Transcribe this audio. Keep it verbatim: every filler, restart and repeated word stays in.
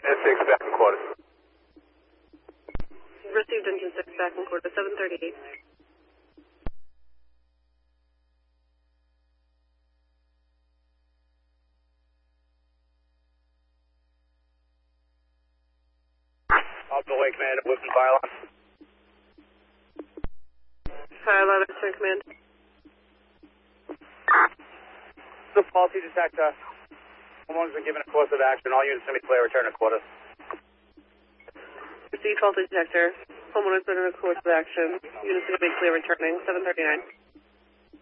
Engine six back in quarters. Received engine six back in quarter, seven thirty-eight. Optimal Wake Command, Wilson Fire Alarm. Fire alarm, return command. The faulty detector. Homeowner's been given a course of action. All units going to be clear. Return to quarters. Received faulty detector. Homeowner's been in a course of action. Units going to be clear returning, seven thirty-nine.